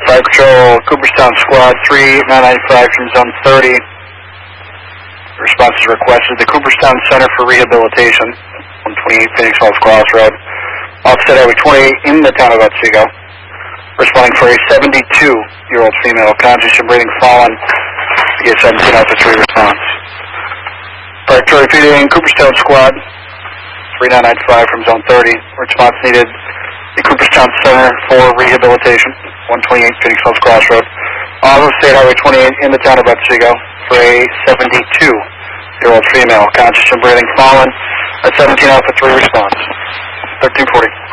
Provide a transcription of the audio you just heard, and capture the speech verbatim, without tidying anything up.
Fire Patrol, Cooperstown Squad, three nine nine five from Zone thirty. Response is requested. The Cooperstown Center for Rehabilitation, one twenty-eight Phoenix Falls Crossroad. Offset Highway twenty-eight in the town of Otsego. Responding for a seventy-two-year-old female, conscious and breathing, fallen. P S seventeen Alpha three response. Fire Patrol repeating, Cooperstown Squad, three nine nine five from Zone thirty. Response needed. The Cooperstown Center for Rehabilitation, one twenty-eight Phoenix Falls Crossroad. Off of State Highway twenty-eight in the town of Otsego for a seventy-two-year-old female, conscious and breathing, fallen. A seventeen Alpha three response. thirteen forty.